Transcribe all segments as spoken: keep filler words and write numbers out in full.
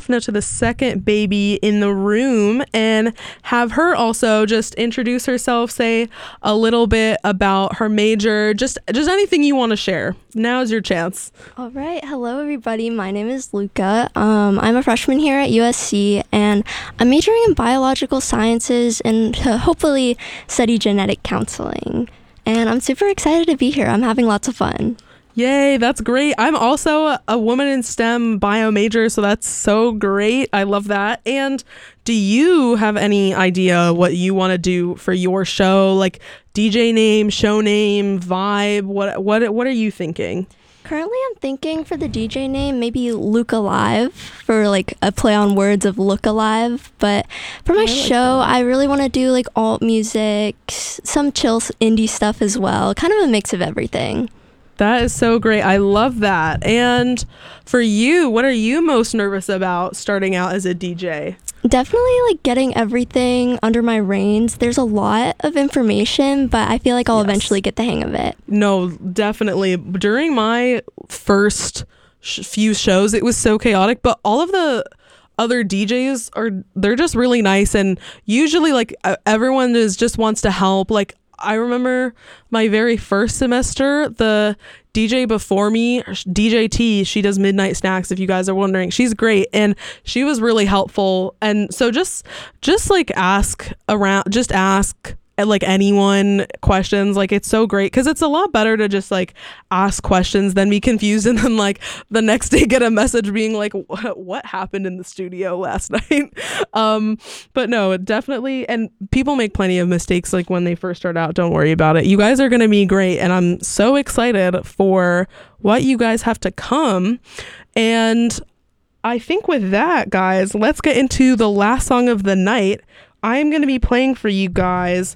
Daphna to the second baby in the room and have her also just introduce herself, say a little bit about her major, just just anything you want to share. Now's your chance. All right. Hello, everybody. My name is Luca. Um, I'm a freshman here at U S C, and I'm majoring in biological sciences and to hopefully study genetic counseling. And I'm super excited to be here. I'm having lots of fun. Yay, that's great. I'm also a woman in STEM bio major, so that's so great. I love that. And do you have any idea what you want to do for your show? Like D J name, show name, vibe? What what what are you thinking? Currently, I'm thinking for the D J name, maybe Luke Alive for like a play on words of Look Alive. But for my I like show, that. I really want to do like alt music, s- some chill s- indie stuff as well. Kind of a mix of everything. That is so great. I love that. And for you, what are you most nervous about starting out as a D J? Definitely like getting everything under my reins. There's a lot of information, but I feel like I'll Yes. eventually get the hang of it. No, definitely. During my first sh- few shows, it was so chaotic, but all of the other D Js are, they're just really nice. And usually like uh, everyone is just wants to help. Like I remember my very first semester, the D J before me, D J T, she does Midnight Snacks, if you guys are wondering. She's great and she was really helpful. And so just just like ask around, just ask uh, like anyone questions. Like it's so great because it's a lot better to just like ask questions than be confused and then like the next day get a message being like what, what happened in the studio last night. um but no, it definitely, and people make plenty of mistakes like when they first start out. Don't worry about it. You guys are going to be great and I'm so excited for what you guys have to come. And I think with that, guys, let's get into the last song of the night. I'm going to be playing for you guys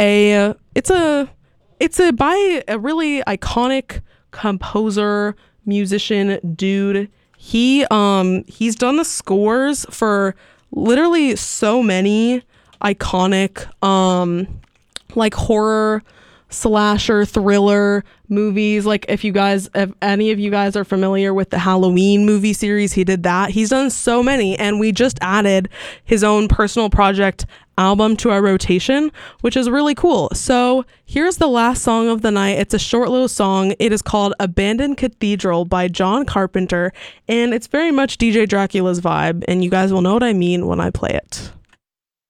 a it's a it's a by a really iconic composer, musician dude. He um he's done the scores for literally so many iconic um like horror slasher thriller movies. Like if you guys, if any of you guys are familiar with the Halloween movie series, he did that. He's done so many, and we just added his own personal project album to our rotation, which is really cool. So here's the last song of the night. It's a short little song. It is called Abandoned Cathedral by John Carpenter, and it's very much D J Dracula's vibe, and you guys will know what I mean when I play it.